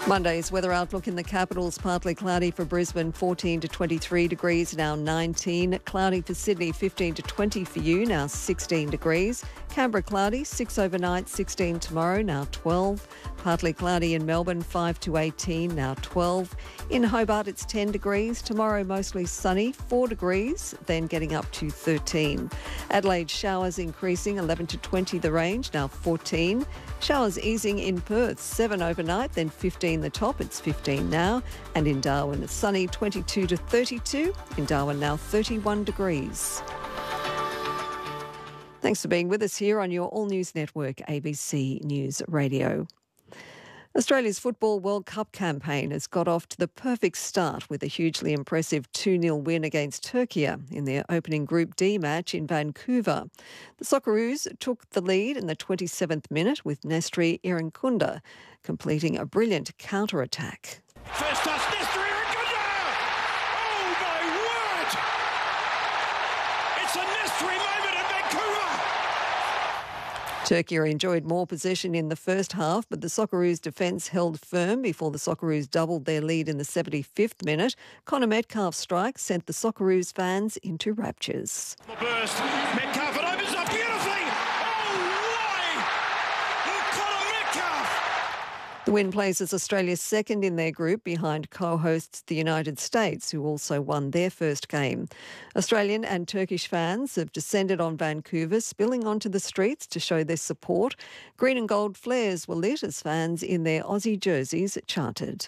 Monday's weather outlook in the capital's partly cloudy for Brisbane, 14 to 23 degrees, now 19. Cloudy for Sydney, 15 to 20 for you, now 16 degrees. Canberra cloudy, 6 overnight, 16 tomorrow, now 12. Partly cloudy in Melbourne, 5 to 18, now 12. In Hobart, it's 10 degrees. Tomorrow, mostly sunny, 4 degrees, then getting up to 13. Adelaide, showers increasing, 11 to 20 the range, now 14. Showers easing in Perth, 7 overnight, then 15 the top, it's 15 now. And in Darwin, it's sunny, 22 to 32. In Darwin now 31 degrees. Thanks for being with us here on your All News Network, ABC News Radio. Australia's Football World Cup campaign has got off to the perfect start with a hugely impressive 2-0 win against Turkey in their opening Group D match in Vancouver. The Socceroos took the lead in the 27th minute with Nestri Irankunda completing a brilliant counter-attack. First touch, Nestri Irankunda! Oh my word! It's a Nestri moment in Vancouver! Turkey enjoyed more possession in the first half, but the Socceroos' defence held firm before the Socceroos doubled their lead in the 75th minute. Connor Metcalf's strike sent the Socceroos fans into raptures. The burst, Metcalf, it opens up beautifully! Oh, why? Connor Metcalf! The win places Australia second in their group behind co-hosts the United States, who also won their first game. Australian and Turkish fans have descended on Vancouver, spilling onto the streets to show their support. Green and gold flares were lit as fans in their Aussie jerseys chanted.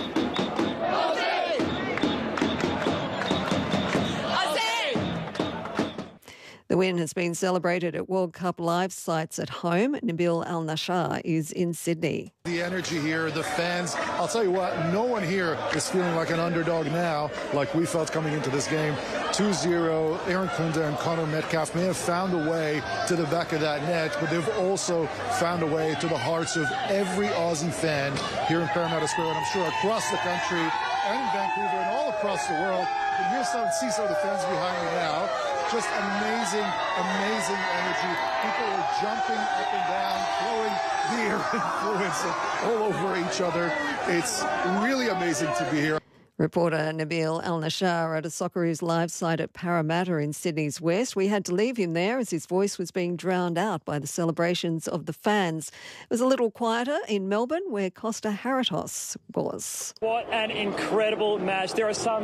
The win has been celebrated at World Cup live sites at home. Nabil Al-Nashar is in Sydney. The energy here, the fans, I'll tell you what, no one here is feeling like an underdog now, like we felt coming into this game. 2-0, Irankunda and Connor Metcalf may have found a way to the back of that net, but they've also found a way to the hearts of every Aussie fan here in Parramatta Square, and I'm sure across the country and in Vancouver and all across the world. You can see some of the fans behind me now. Just amazing, amazing energy. People are jumping up and down, throwing beer and fluids all over each other. It's really amazing to be here. Reporter Nabil Al-Nashar at a Socceroos live site at Parramatta in Sydney's West. We had to leave him there as his voice was being drowned out by the celebrations of the fans. It was a little quieter in Melbourne where Costa Haratos was. What an incredible match. There are some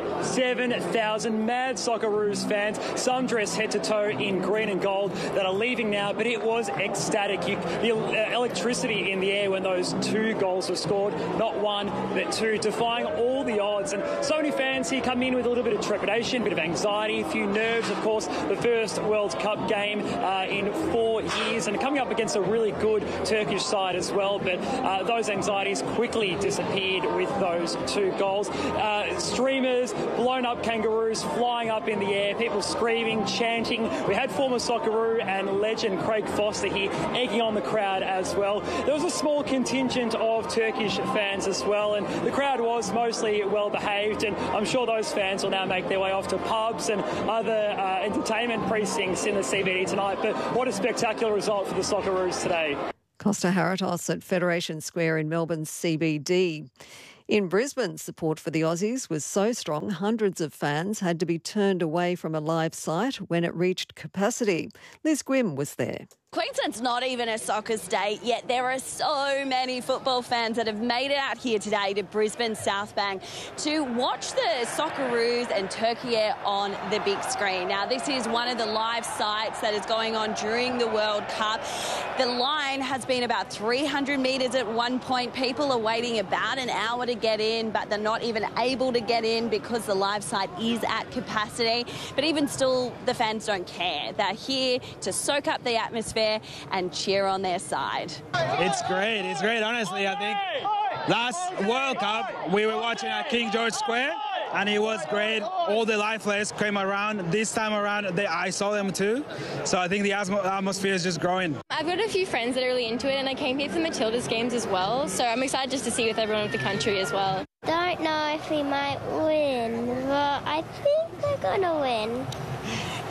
7,000 mad Socceroos fans, some dressed head to toe in green and gold, that are leaving now, but it was ecstatic. The electricity in the air when those two goals were scored, not one but two, defying all the odds. And so many fans here come in with a little bit of trepidation, a bit of anxiety, a few nerves, of course. The first World Cup game in 4 years, and coming up against a really good Turkish side as well. But those anxieties quickly disappeared with those two goals. Streamers, blown up kangaroos flying up in the air, people screaming, chanting. We had former Socceroo and legend Craig Foster here egging on the crowd as well. There was a small contingent of Turkish fans as well, and the crowd was mostly well behaved. And I'm sure those fans will now make their way off to pubs and other entertainment precincts in the CBD tonight. But what a spectacular result for the Socceroos today. Costa Haratos at Federation Square in Melbourne's CBD. In Brisbane, support for the Aussies was so strong, hundreds of fans had to be turned away from a live site when it reached capacity. Liz Gwynn was there. Queensland's not even a soccer state, yet there are so many football fans that have made it out here today to Brisbane South Bank to watch the Socceroos and Turkey on the big screen. Now, this is one of the live sites that is going on during the World Cup. The line has been about 300 metres at one point. People are waiting about an hour to get in, but they're not even able to get in because the live site is at capacity. But even still, the fans don't care. They're here to soak up the atmosphere and cheer on their side. It's great, honestly. I think last World Cup we were watching at King George Square and it was great. All the live players came around. This time around I saw them too, so I think the atmosphere is just growing. I've got a few friends that are really into it, and I came here for the Matildas games as well, so I'm excited just to see with everyone of the country as well. Don't know if we might win, but I think we're going to win.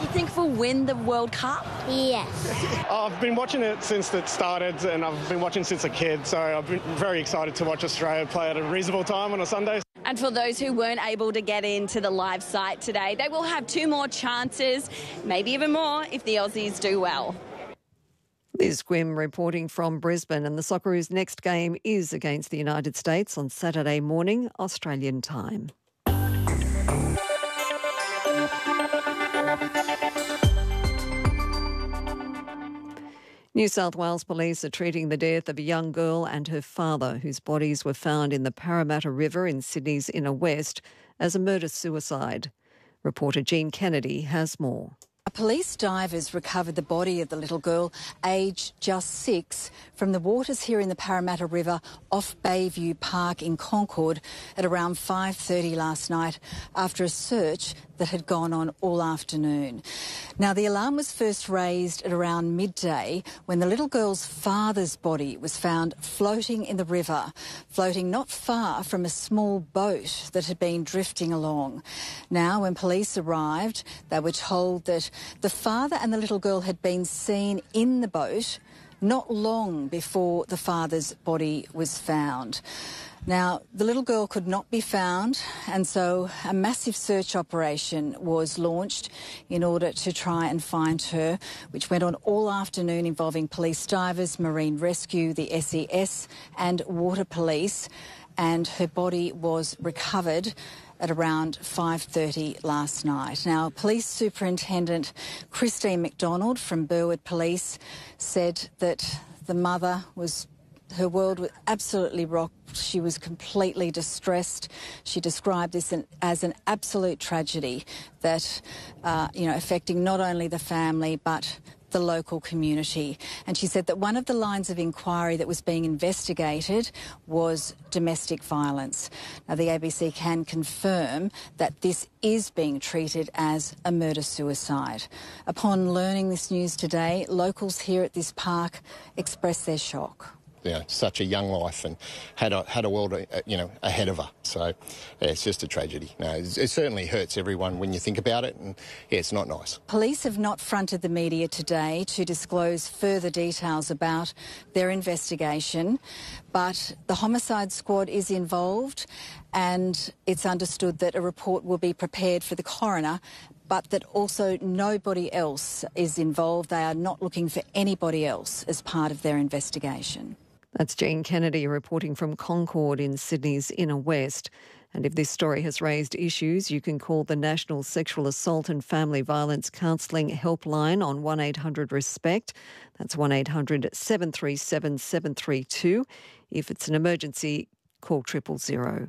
You think we'll win the World Cup? Yes. I've been watching it since it started, and I've been watching since a kid, so I've been very excited to watch Australia play at a reasonable time on a Sunday. And for those who weren't able to get into the live site today, they will have 2 more chances, maybe even more if the Aussies do well. Liz Gwynn reporting from Brisbane, and the Socceroos' next game is against the United States on Saturday morning, Australian time. New South Wales police are treating the death of a young girl and her father, whose bodies were found in the Parramatta River in Sydney's inner west, as a murder-suicide. Reporter Jean Kennedy has more. Police divers recovered the body of the little girl, aged just 6, from the waters here in the Parramatta River off Bayview Park in Concord at around 5:30 last night after a search that had gone on all afternoon. Now, the alarm was first raised at around midday when the little girl's father's body was found floating in the river, floating not far from a small boat that had been drifting along. Now, when police arrived, they were told that the father and the little girl had been seen in the boat not long before the father's body was found. Now, the little girl could not be found, and so a massive search operation was launched in order to try and find her, which went on all afternoon, involving police divers, marine rescue, the SES and water police, and her body was recovered at around 5:30 last night. Now, Police Superintendent Christine McDonald from Burwood Police said that the mother her world was absolutely rocked. She was completely distressed. She described this as an absolute tragedy that, affecting not only the family but the local community. And she said that one of the lines of inquiry that was being investigated was domestic violence. Now, the ABC can confirm that this is being treated as a murder-suicide. Upon learning this news today, locals here at this park expressed their shock. Such a young life and had a world, ahead of her. So, it's just a tragedy. No, it certainly hurts everyone when you think about it, and, it's not nice. Police have not fronted the media today to disclose further details about their investigation, but the homicide squad is involved, and it's understood that a report will be prepared for the coroner, but that also nobody else is involved. They are not looking for anybody else as part of their investigation. That's Jean Kennedy reporting from Concord in Sydney's inner west. And if this story has raised issues, you can call the National Sexual Assault and Family Violence Counselling Helpline on 1800-RESPECT. That's 1800-737-732. If it's an emergency, call 000.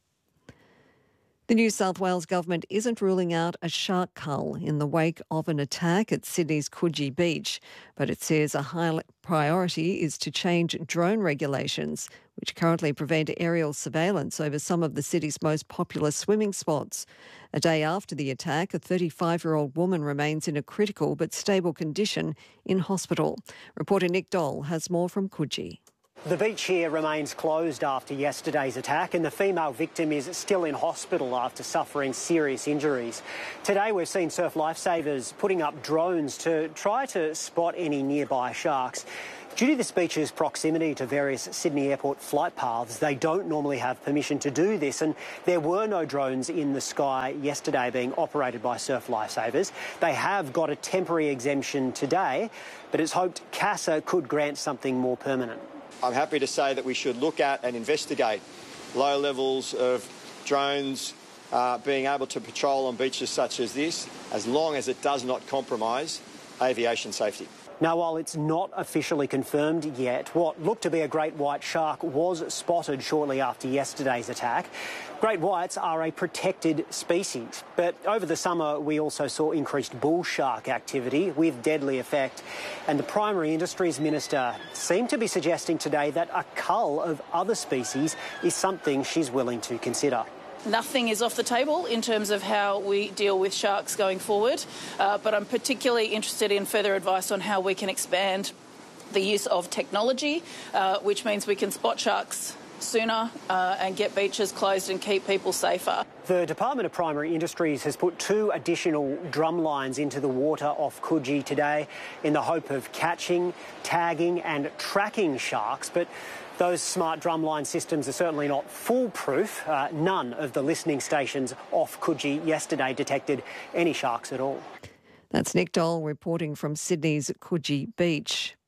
The New South Wales government isn't ruling out a shark cull in the wake of an attack at Sydney's Coogee Beach, but it says a high priority is to change drone regulations, which currently prevent aerial surveillance over some of the city's most popular swimming spots. A day after the attack, a 35-year-old woman remains in a critical but stable condition in hospital. Reporter Nick Doll has more from Coogee. The beach here remains closed after yesterday's attack, and the female victim is still in hospital after suffering serious injuries. Today we've seen surf lifesavers putting up drones to try to spot any nearby sharks. Due to this beach's proximity to various Sydney Airport flight paths, they don't normally have permission to do this, and there were no drones in the sky yesterday being operated by surf lifesavers. They have got a temporary exemption today, but it's hoped CASA could grant something more permanent. I'm happy to say that we should look at and investigate low levels of drones being able to patrol on beaches such as this, as long as it does not compromise aviation safety. Now, while it's not officially confirmed yet, what looked to be a great white shark was spotted shortly after yesterday's attack. Great whites are a protected species, but over the summer we also saw increased bull shark activity with deadly effect. And the Primary Industries Minister seemed to be suggesting today that a cull of other species is something she's willing to consider. Nothing is off the table in terms of how we deal with sharks going forward, but I'm particularly interested in further advice on how we can expand the use of technology, which means we can spot sharks sooner and get beaches closed and keep people safer. The Department of Primary Industries has put 2 additional drum lines into the water off Coogee today in the hope of catching, tagging and tracking sharks. But those smart drumline systems are certainly not foolproof. None of the listening stations off Coogee yesterday detected any sharks at all. That's Nick Dole reporting from Sydney's Coogee Beach.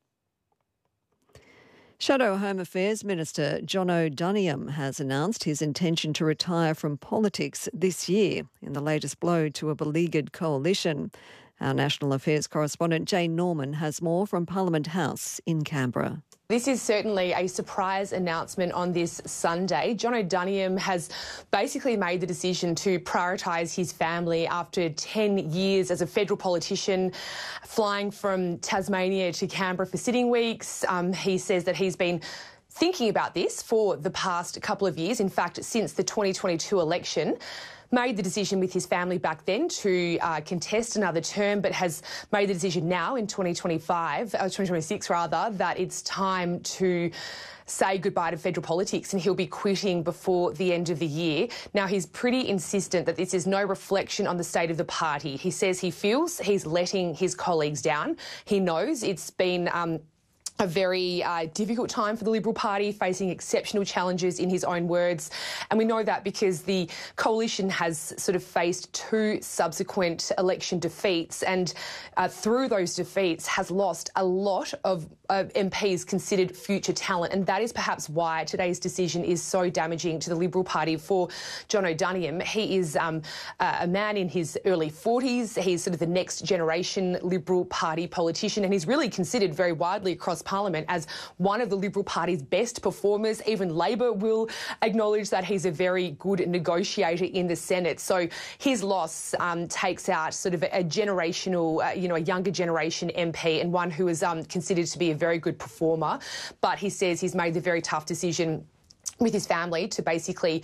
Shadow Home Affairs Minister Jono Duniam has announced his intention to retire from politics this year in the latest blow to a beleaguered coalition. Our National Affairs correspondent Jane Norman has more from Parliament House in Canberra. This is certainly a surprise announcement on this Sunday. Jono Duniam has basically made the decision to prioritise his family after 10 years as a federal politician, flying from Tasmania to Canberra for sitting weeks. He says that he's been thinking about this for the past couple of years, in fact, since the 2022 election. Made the decision with his family back then to contest another term, but has made the decision now in 2026 that it's time to say goodbye to federal politics, and he'll be quitting before the end of the year. Now, he's pretty insistent that this is no reflection on the state of the party. He says he feels he's letting his colleagues down. He knows it's been a very difficult time for the Liberal Party, facing exceptional challenges in his own words. And we know that because the coalition has sort of faced 2 subsequent election defeats, and through those defeats has lost a lot of MPs considered future talent. And that is perhaps why today's decision is so damaging to the Liberal Party for Jono Duniam. He is a man in his early 40s. He's sort of the next generation Liberal Party politician, and he's really considered very widely across Parliament as one of the Liberal Party's best performers. Even Labor will acknowledge that he's a very good negotiator in the Senate. So his loss takes out sort of a generational, a younger generation MP, and one who is considered to be a very good performer. But he says he's made the very tough decision with his family to basically,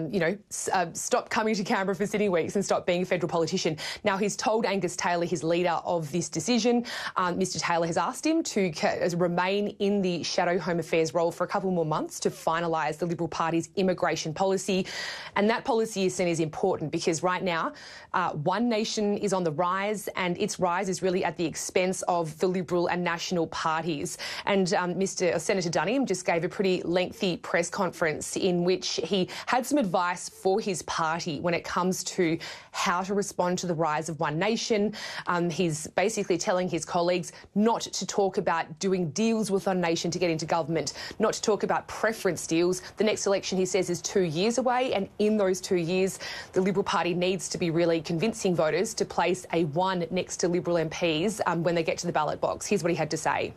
stop coming to Canberra for sitting weeks and stop being a federal politician. Now, he's told Angus Taylor, his leader, of this decision. Mr Taylor has asked him to remain in the Shadow Home Affairs role for a couple more months to finalise the Liberal Party's immigration policy. And that policy is seen as important because right now, One Nation is on the rise, and its rise is really at the expense of the Liberal and National parties. And Senator Duniam just gave a pretty lengthy press conference in which he had some advice for his party when it comes to how to respond to the rise of One Nation. He's basically telling his colleagues not to talk about doing deals with One Nation to get into government, not to talk about preference deals. The next election, he says, is 2 years away, and in those 2 years, the Liberal Party needs to be really convincing voters to place a 1 next to Liberal MPs when they get to the ballot box. Here's what he had to say.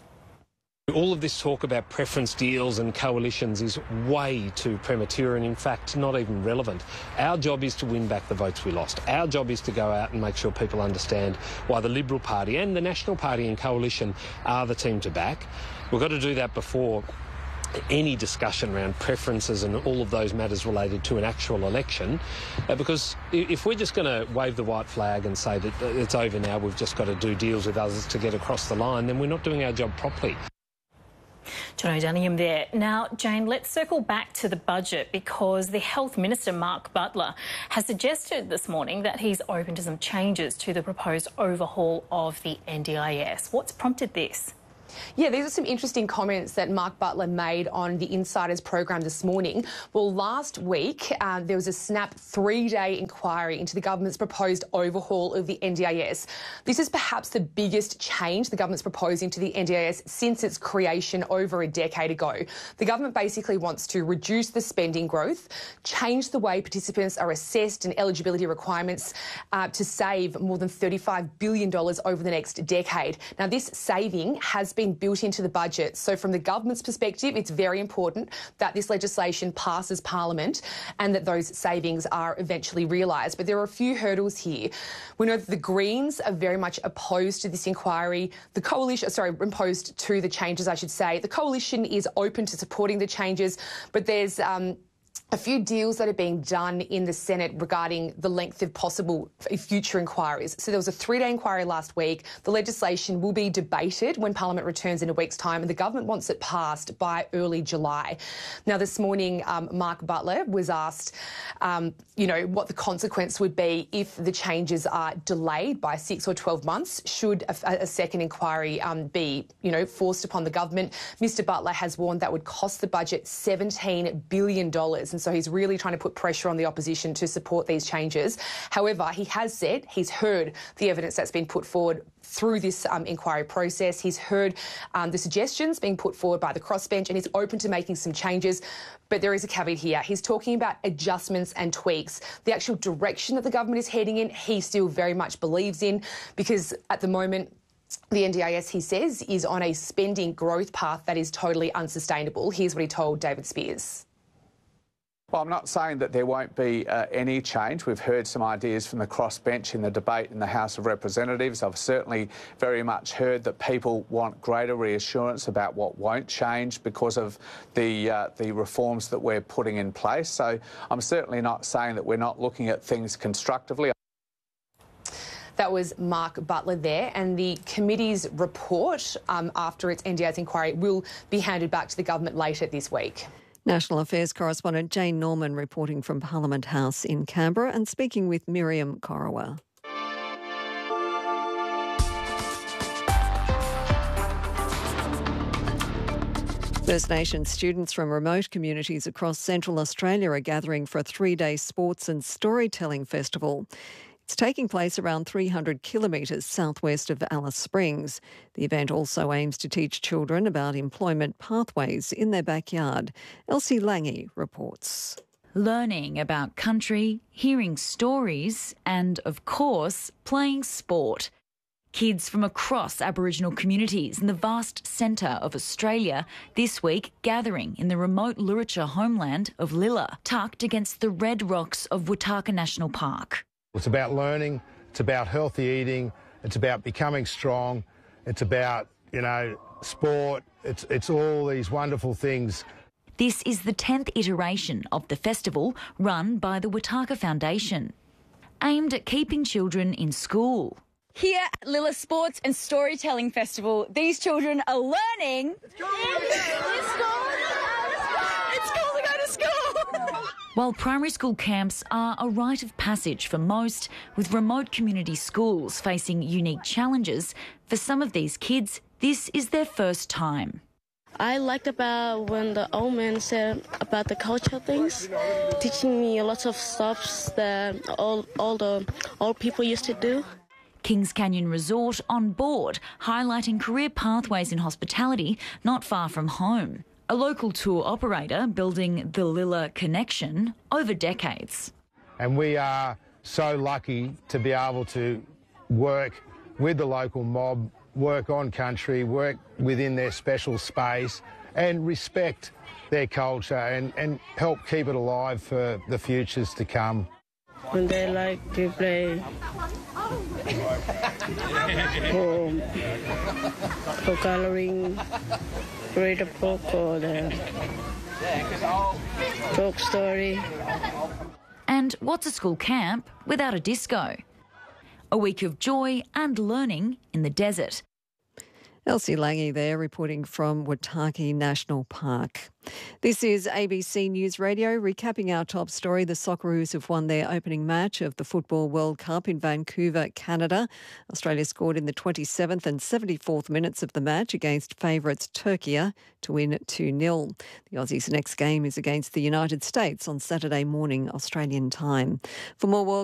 All of this talk about preference deals and coalitions is way too premature and, in fact, not even relevant. Our job is to win back the votes we lost. Our job is to go out and make sure people understand why the Liberal Party and the National Party and coalition are the team to back. We've got to do that before any discussion around preferences and all of those matters related to an actual election, because if we're just going to wave the white flag and say that it's over now, we've just got to do deals with others to get across the line, then we're not doing our job properly. Jono Duniam there. Now, Jane, let's circle back to the budget because the Health Minister, Mark Butler, has suggested this morning that he's open to some changes to the proposed overhaul of the NDIS. What's prompted this? Yeah, these are some interesting comments that Mark Butler made on the Insiders program this morning. Well, last week, there was a snap 3-day inquiry into the government's proposed overhaul of the NDIS. This is perhaps the biggest change the government's proposing to the NDIS since its creation over a decade ago. The government basically wants to reduce the spending growth, change the way participants are assessed and eligibility requirements to save more than $35 billion over the next decade. Now, this saving has been built into the budget. So from the government's perspective, it's very important that this legislation passes Parliament and that those savings are eventually realised. But there are a few hurdles here. We know that the Greens are very much opposed to this inquiry. The coalition, opposed to the changes, I should say. The coalition is open to supporting the changes, but there's a few deals that are being done in the Senate regarding the length of possible future inquiries. So there was a 3-day inquiry last week. The legislation will be debated when Parliament returns in a week's time, and the government wants it passed by early July. Now, this morning, Mark Butler was asked, what the consequence would be if the changes are delayed by 6 or 12 months. Should a second inquiry be, forced upon the government? Mr Butler has warned that would cost the budget $17 billion. And so he's really trying to put pressure on the opposition to support these changes. However, he has said he's heard the evidence that's been put forward through this inquiry process. He's heard the suggestions being put forward by the crossbench, and he's open to making some changes. But there is a caveat here. He's talking about adjustments and tweaks. The actual direction that the government is heading in, he still very much believes in, because at the moment, the NDIS, he says, is on a spending growth path that is totally unsustainable. Here's what he told David Spears. Well, I'm not saying that there won't be any change. We've heard some ideas from the crossbench in the debate in the House of Representatives. I've certainly very much heard that people want greater reassurance about what won't change because of the reforms that we're putting in place. So I'm certainly not saying that we're not looking at things constructively. That was Mark Butler there, and the committee's report after its NDIS inquiry will be handed back to the government later this week. National Affairs correspondent Jane Norman reporting from Parliament House in Canberra and speaking with Miriam Korowa. First Nations students from remote communities across Central Australia are gathering for a 3-day sports and storytelling festival. It's taking place around 300 kilometres southwest of Alice Springs. The event also aims to teach children about employment pathways in their backyard. Elsie Lange reports. Learning about country, hearing stories and, of course, playing sport. Kids from across Aboriginal communities in the vast centre of Australia this week gathering in the remote Luritja homeland of Lilla, tucked against the red rocks of Wataka National Park. It's about learning, it's about healthy eating, it's about becoming strong, it's about, sport, it's all these wonderful things. This is the 10th iteration of the festival run by the Wataka Foundation, aimed at keeping children in school. Here at Lilla Sports and Storytelling Festival, these children are learning. It's cool to go to school. While primary school camps are a rite of passage for most, with remote community schools facing unique challenges, for some of these kids, this is their first time. I liked about when the old man said about the cultural things, teaching me a lot of stuff that all the old people used to do. Kings Canyon Resort on board, highlighting career pathways in hospitality not far from home. A local tour operator building the Lilla connection over decades. And we are so lucky to be able to work with the local mob, work on country, work within their special space and respect their culture and help keep it alive for the futures to come. When they like to play for colouring, read a book or the folk story. And what's a school camp without a disco? A week of joy and learning in the desert. Elsie Lange there reporting from Wataki National Park. This is ABC News Radio recapping our top story. The Socceroos have won their opening match of the Football World Cup in Vancouver, Canada. Australia scored in the 27th and 74th minutes of the match against favourites Turkey to win 2-0. The Aussies' next game is against the United States on Saturday morning Australian time. For more World